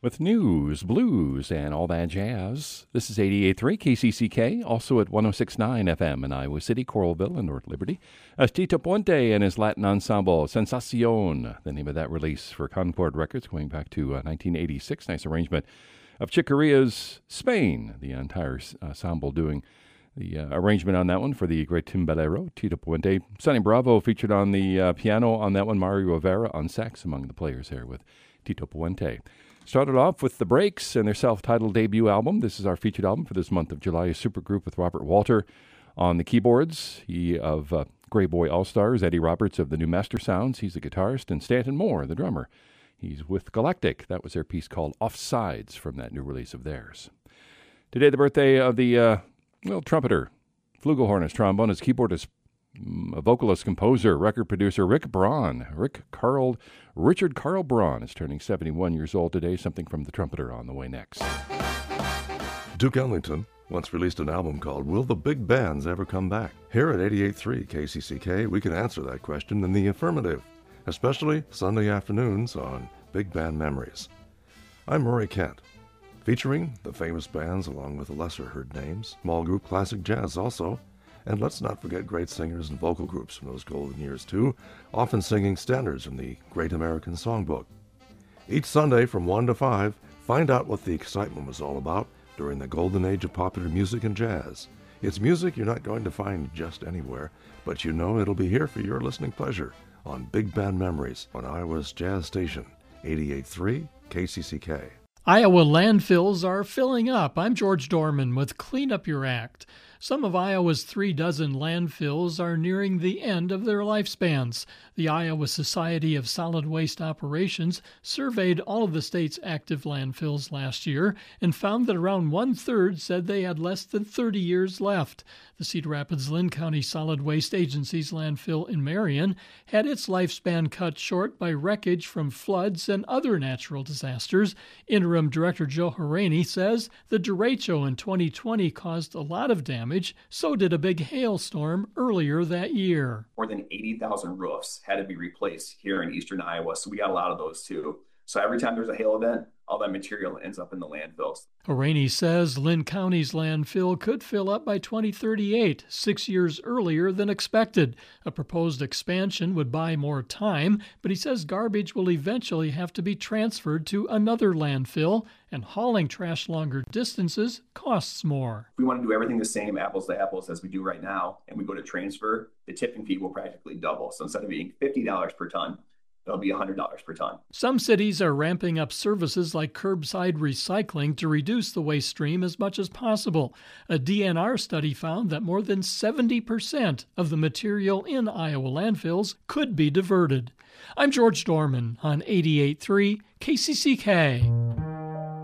with news, blues, and all that jazz. This is 88.3 KCCK, also at 106.9 FM in Iowa City, Coralville, and North Liberty. As Tito Puente and his Latin ensemble, Sensacion, the name of that release for Concord Records, going back to 1986. Nice arrangement of Chick Corea's Spain, the entire ensemble doing the arrangement on that one for the great timbalero, Tito Puente. Sonny Bravo featured on the piano on that one, Mario Rivera on sax among the players here with Tito Puente. Started off with The Breaks and their self-titled debut album. This is our featured album for this month of July, a supergroup with Robert Walter on the keyboards. He of Grey Boy All-Stars, Eddie Roberts of the New Master Sounds. He's the guitarist, and Stanton Moore, the drummer. He's with Galactic. That was their piece called Offsides from that new release of theirs. Today, the birthday of the trumpeter, flugelhornist, trombonist, keyboardist, vocalist, composer, record producer Rick Braun. Richard Carl Braun is turning 71 years old today. Something from the trumpeter on the way next. Duke Ellington once released an album called Will the Big Bands Ever Come Back? Here at 88.3 KCCK, we can answer that question in the affirmative, especially Sunday afternoons on Big Band Memories. I'm Murray Kent, featuring the famous bands along with the lesser-heard names, small group classic jazz also, and let's not forget great singers and vocal groups from those golden years too, often singing standards from the Great American Songbook. Each Sunday from 1 to 5, find out what the excitement was all about during the golden age of popular music and jazz. It's music you're not going to find just anywhere, but you know it'll be here for your listening pleasure on Big Band Memories on Iowa's Jazz Station, 88.3 KCCK. Iowa landfills are filling up. I'm George Dorman with Clean Up Your Act. Some of Iowa's 36 landfills are nearing the end of their lifespans. The Iowa Society of Solid Waste Operations surveyed all of the state's active landfills last year and found that around one-third said they had less than 30 years left. The Cedar Rapids-Linn County Solid Waste Agency's landfill in Marion had its lifespan cut short by wreckage from floods and other natural disasters. Interim Director Joe Horaney says the derecho in 2020 caused a lot of damage. So did a big hailstorm earlier that year. More than 80,000 roofs had to be replaced here in eastern Iowa, so we got a lot of those too. So every time there's a hail event, all that material ends up in the landfills. Horaney says Linn County's landfill could fill up by 2038, 6 years earlier than expected. A proposed expansion would buy more time, but he says garbage will eventually have to be transferred to another landfill, and hauling trash longer distances costs more. We want to do everything the same, apples to apples, as we do right now, and we go to transfer, the tipping fee will practically double. So instead of being $50 per ton, it'll be $100 per ton. Some cities are ramping up services like curbside recycling to reduce the waste stream as much as possible. A DNR study found that more than 70% of the material in Iowa landfills could be diverted. I'm George Dorman on 88.3 KCCK.